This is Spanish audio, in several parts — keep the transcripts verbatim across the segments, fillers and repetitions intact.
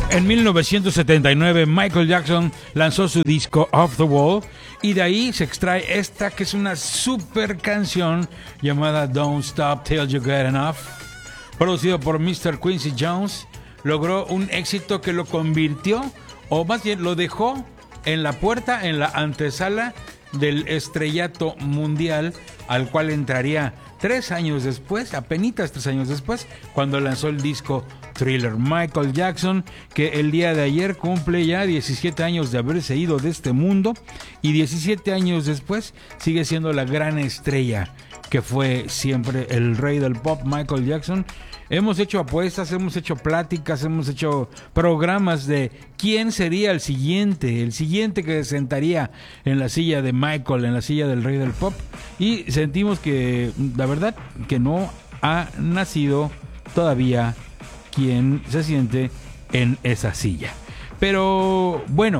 En mil novecientos setenta y nueve, Michael Jackson lanzó su disco Off the Wall y de ahí se extrae esta que es una super canción llamada Don't Stop Till You Get Enough. Producido por mister Quincy Jones, logró un éxito que lo convirtió, o más bien lo dejó en la puerta, en la antesala del estrellato mundial, al cual entraría tres años después, apenitas tres años después, cuando lanzó el disco Thriller. Michael Jackson, que el día de ayer cumple ya diecisiete años de haberse ido de este mundo, y diecisiete años después sigue siendo la gran estrella que fue siempre el rey del pop, Michael Jackson. Hemos hecho apuestas, hemos hecho pláticas, hemos hecho programas de quién sería el siguiente, el siguiente que se sentaría en la silla de Michael, en la silla del rey del pop, y sentimos que, la verdad, que no ha nacido todavía quien se siente en esa silla. Pero bueno,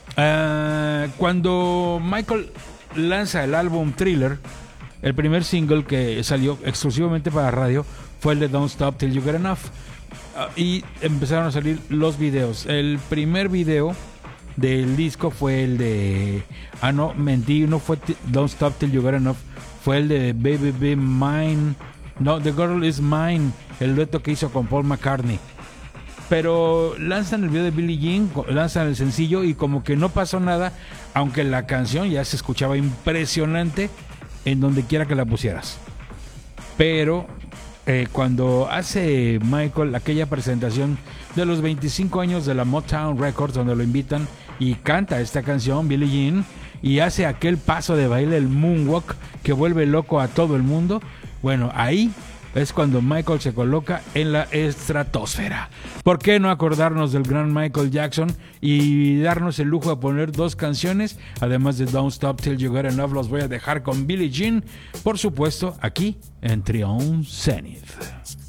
uh, cuando Michael lanza el álbum Thriller, el primer single que salió exclusivamente para radio fue el de Don't Stop Till You Get Enough, uh, y empezaron a salir los videos. El primer video del disco fue el de ah no, mentí, no fue t- Don't Stop Till You Get Enough, fue el de Baby Be Mine, no, The Girl Is Mine, el dueto que hizo con Paul McCartney. Pero lanzan el video de Billie Jean, lanzan el sencillo y como que no pasó nada, aunque la canción ya se escuchaba impresionante en donde quiera que la pusieras. Pero eh, cuando hace Michael aquella presentación de los veinticinco años de la Motown Records, donde lo invitan y canta esta canción, Billie Jean, y hace aquel paso de baile, el moonwalk, que vuelve loco a todo el mundo, bueno, ahí es cuando Michael se coloca en la estratosfera. ¿Por qué no acordarnos del gran Michael Jackson y darnos el lujo de poner dos canciones? Además de Don't Stop Till You Get Enough, los voy a dejar con Billie Jean, por supuesto, aquí en Trion Zenith.